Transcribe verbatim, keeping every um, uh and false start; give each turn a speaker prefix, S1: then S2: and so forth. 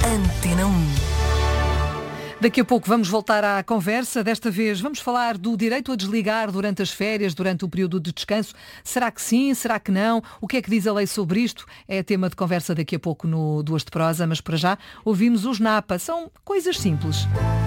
S1: Antena um.
S2: Daqui a pouco vamos voltar à conversa. Desta vez vamos falar do direito a desligar durante as férias, durante o período de descanso. Será que sim? Será que não? O que é que diz a lei sobre isto? É tema de conversa daqui a pouco no Duas de Prosa, mas para já ouvimos os Napa. São coisas simples.